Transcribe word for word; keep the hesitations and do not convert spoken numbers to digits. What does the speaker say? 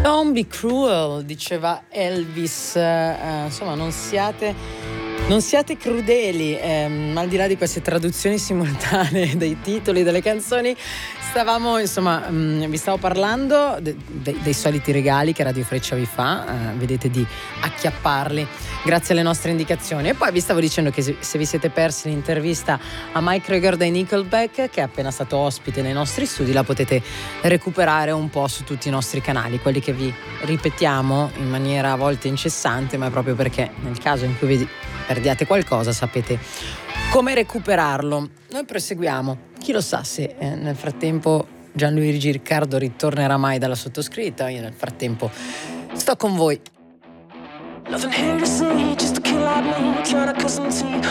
Don't be cruel, diceva Elvis, eh, insomma non siate, non siate crudeli, eh, al di là di queste traduzioni simultanee dei titoli delle canzoni. Stavamo, insomma, mh, vi stavo parlando de- de- dei soliti regali che Radio Freccia vi fa, eh, vedete di acchiapparli grazie alle nostre indicazioni. E poi vi stavo dicendo che se, se vi siete persi l'intervista a Mike Krieger dai Nickelback, che è appena stato ospite nei nostri studi, la potete recuperare un po' su tutti i nostri canali, quelli che vi ripetiamo in maniera a volte incessante, ma è proprio perché nel caso in cui vi perdiate qualcosa sapete come recuperarlo. Noi proseguiamo. Chi lo sa se eh, nel frattempo Gianluigi Riccardo ritornerà mai dalla sottoscritta. Io nel frattempo sto con voi. Nothing here to see, just a kill out me, trying to cut some teeth.